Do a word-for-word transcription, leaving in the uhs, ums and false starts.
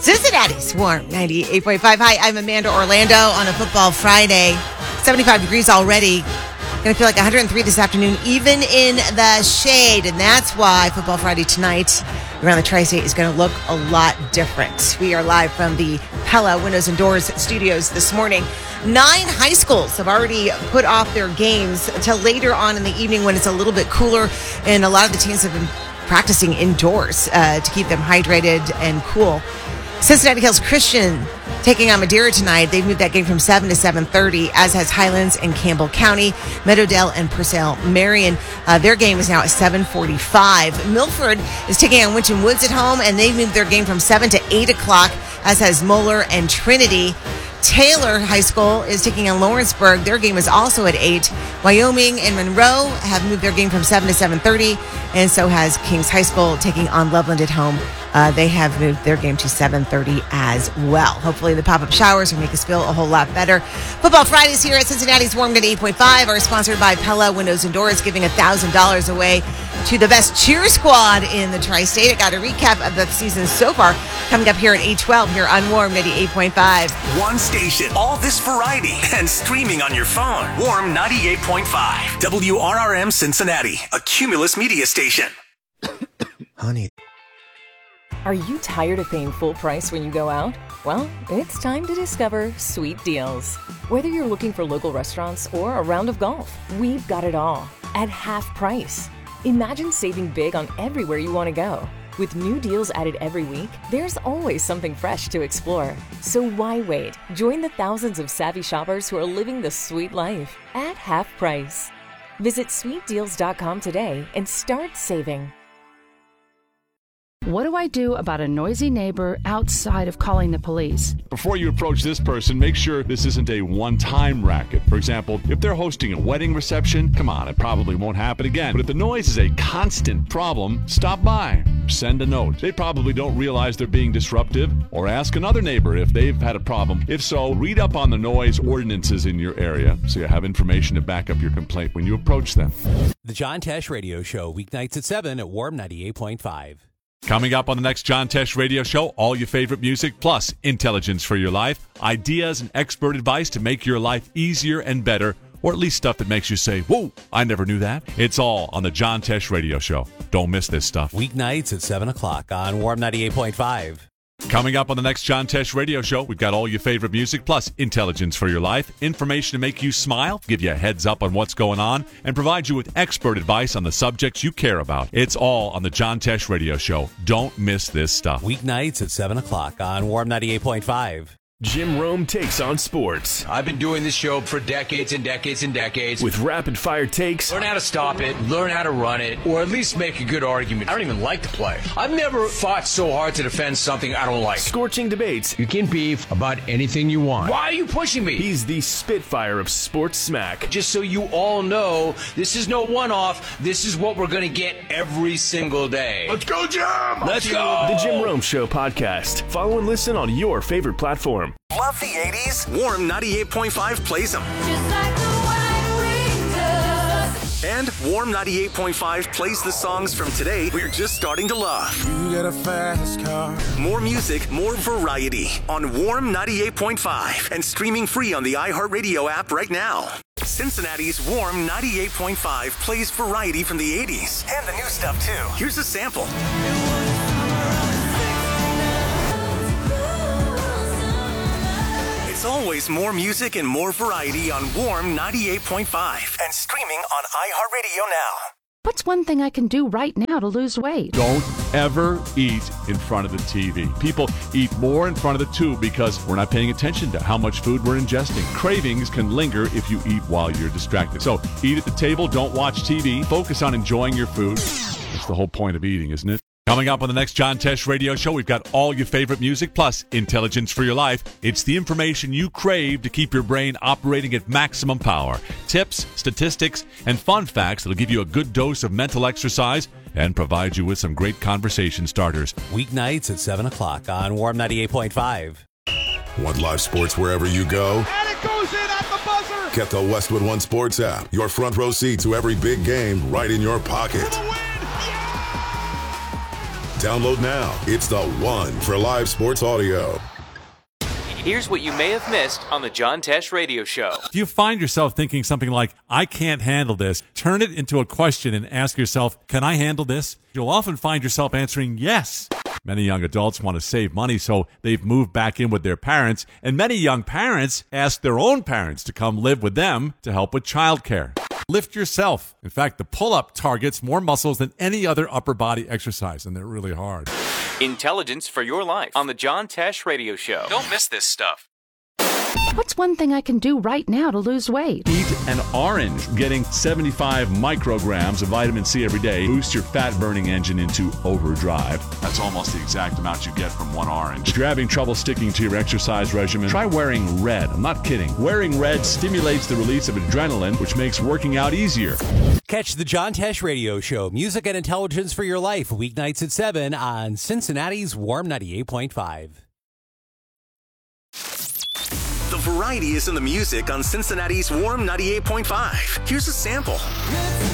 Cincinnati's Warm ninety-eight point five. Hi, I'm Amanda Orlando on a football Friday. seventy-five degrees already. Going to feel like one hundred three this afternoon, even in the shade. And that's why Football Friday tonight around the Tri-State is going to look a lot different. We are live from the Pella Windows and Doors studios this morning. Nine high schools have already put off their games until later on in the evening when it's a little bit cooler, and a lot of the teams have been practicing indoors uh, to keep them hydrated and cool. Cincinnati Hills Christian taking on Madeira tonight. They've moved that game from seven to seven thirty, as has Highlands and Campbell County. Meadowdale and Purcell Marion, uh, their game is now at seven forty-five. Milford is taking on Winchton Woods at home, and they've moved their game from seven to eight o'clock, as has Moeller and Trinity. Taylor High School is taking on Lawrenceburg. Their game is also at eight. Wyoming and Monroe have moved their game from seven to seven thirty, and so has Kings High School taking on Loveland at home. Uh, they have moved their game to seven thirty as well. Hopefully the pop-up showers will make us feel a whole lot better. Football Fridays here at Cincinnati's Warm eight point five are sponsored by Pella Windows and Doors, giving one thousand dollars away to the best cheer squad in the Tri-State. I got a recap of the season so far coming up here at eight twelve here on Warm ninety-eight point five. One station, all this variety, and streaming on your phone. Warm ninety-eight point five. W R R M Cincinnati, a Cumulus media station. Honey. Are you tired of paying full price when you go out? Well, it's time to discover Sweet Deals. Whether you're looking for local restaurants or a round of golf, we've got it all at half price. Imagine saving big on everywhere you want to go. With new deals added every week, there's always something fresh to explore. So why wait? Join the thousands of savvy shoppers who are living the sweet life at half price. Visit sweet deals dot com today and start saving. What do I do about a noisy neighbor outside of calling the police? Before you approach this person, make sure this isn't a one-time racket. For example, if they're hosting a wedding reception, come on, it probably won't happen again. But if the noise is a constant problem, stop by. Send a note. They probably don't realize they're being disruptive, or ask another neighbor if they've had a problem. If so, read up on the noise ordinances in your area so you have information to back up your complaint when you approach them. The John Tesh Radio Show, weeknights at seven at Warm ninety-eight point five. Coming up on the next John Tesh Radio Show, all your favorite music, plus intelligence for your life, ideas and expert advice to make your life easier and better, or at least stuff that makes you say, whoa, I never knew that. It's all on the John Tesh Radio Show. Don't miss this stuff. Weeknights at seven o'clock on Warm ninety-eight point five. Coming up on the next John Tesh Radio Show, we've got all your favorite music, plus intelligence for your life, information to make you smile, give you a heads up on what's going on, and provide you with expert advice on the subjects you care about. It's all on the John Tesh Radio Show. Don't miss this stuff. Weeknights at seven o'clock on Warm ninety-eight point five. Jim Rome takes on sports. I've been doing this show for decades and decades and decades. With rapid-fire takes. Learn how to stop it, learn how to run it, or at least make a good argument. I don't even like to play. I've never fought so hard to defend something I don't like. Scorching debates. You can beef about anything you want. Why are you pushing me? He's the Spitfire of sports smack. Just so you all know, this is no one-off. This is what we're going to get every single day. Let's go, Jim! Let's go! The Jim Rome Show podcast. Follow and listen on your favorite platform. Love the eighties? Warm ninety-eight point five plays them. Just like the white wings. And Warm ninety-eight point five plays the songs from today we're just starting to love. You got a fast car. More music, more variety on Warm ninety-eight point five and streaming free on the iHeartRadio app right now. Cincinnati's Warm ninety-eight point five plays variety from the eighties and the new stuff too. Here's a sample. It's always more music and more variety on Warm ninety-eight point five and streaming on iHeartRadio now. What's one thing I can do right now to lose weight? Don't ever eat in front of the T V. People eat more in front of the tube because we're not paying attention to how much food we're ingesting. Cravings can linger if you eat while you're distracted. So eat at the table, don't watch T V, focus on enjoying your food. That's the whole point of eating, isn't it? Coming up on the next John Tesh Radio Show, we've got all your favorite music, plus intelligence for your life. It's the information you crave to keep your brain operating at maximum power. Tips, statistics, and fun facts that'll give you a good dose of mental exercise and provide you with some great conversation starters. Weeknights at seven o'clock on Warm ninety-eight point five. Want live sports wherever you go? And it goes in at the buzzer! Get the Westwood One Sports app. Your front row seat to every big game right in your pocket. Download now. It's the one for live sports audio. Here's what you may have missed on the John Tesh Radio Show. If you find yourself thinking something like, I can't handle this, turn it into a question and ask yourself, can I handle this? You'll often find yourself answering yes. Many young adults want to save money, so they've moved back in with their parents, and many young parents ask their own parents to come live with them to help with childcare. Lift yourself. In fact, the pull-up targets more muscles than any other upper body exercise, and they're really hard. Intelligence for your life on the John Tesh Radio Show. Don't miss this stuff. What's one thing I can do right now to lose weight? Eat an orange. Getting seventy-five micrograms of vitamin C every day boosts your fat-burning engine into overdrive. That's almost the exact amount you get from one orange. If you're having trouble sticking to your exercise regimen, try wearing red. I'm not kidding. Wearing red stimulates the release of adrenaline, which makes working out easier. Catch the John Tesh Radio Show, music and intelligence for your life, weeknights at seven on Cincinnati's Warm ninety-eight point five. The variety is in the music on Cincinnati's Warm ninety-eight point five. Here's a sample.